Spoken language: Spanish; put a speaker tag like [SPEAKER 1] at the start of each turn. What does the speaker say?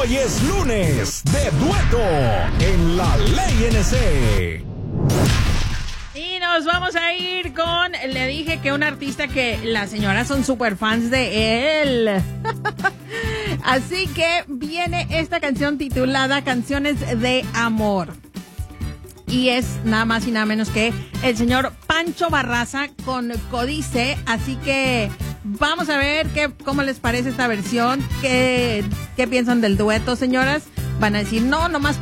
[SPEAKER 1] Hoy es lunes de dueto en La Ley NC.
[SPEAKER 2] Y nos vamos a ir con, le dije que un artista que las señoras son super fans de él. Así que viene esta canción titulada Canciones de Amor. Y es nada más y nada menos que el señor Pancho Barraza con Códice. Así que vamos a ver cómo les parece esta versión. ¿Qué piensan del dueto, señoras? Van a decir, no, nomás